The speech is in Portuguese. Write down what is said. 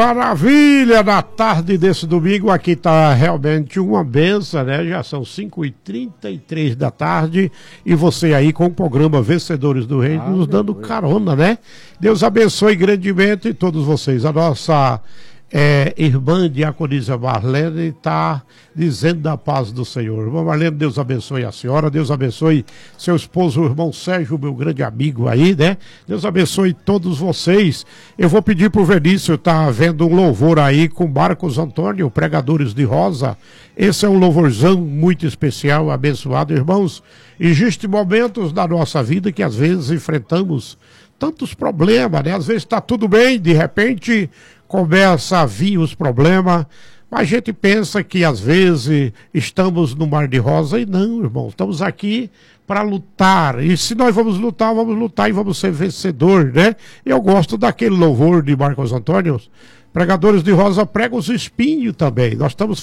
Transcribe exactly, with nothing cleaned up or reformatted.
maravilha da tarde desse domingo, aqui tá realmente uma benção, né? Já são cinco e trinta e três da tarde e você aí com o programa Vencedores do Reino ah, nos dando carona, né? Deus abençoe grandemente todos vocês. A nossa é, irmã diaconisa Marlene está dizendo da paz do Senhor. Irmã Marlene, Deus abençoe a senhora, Deus abençoe seu esposo, o irmão Sérgio, meu grande amigo aí, né? Deus abençoe todos vocês. Eu vou pedir pro Venício, tá vendo um louvor aí com Marcos Antônio, Pregadores de Rosa. Esse é um louvorzão muito especial, abençoado, irmãos. Existem momentos da nossa vida que às vezes enfrentamos tantos problemas, né? Às vezes está tudo bem, de repente começa a vir os problemas, mas a gente pensa que às vezes estamos no mar de rosa e não, irmão, estamos aqui para lutar, e se nós vamos lutar, vamos lutar e vamos ser vencedor, né? Eu gosto daquele louvor de Marcos Antônio, Pregadores de Rosa pregam os espinhos também, nós estamos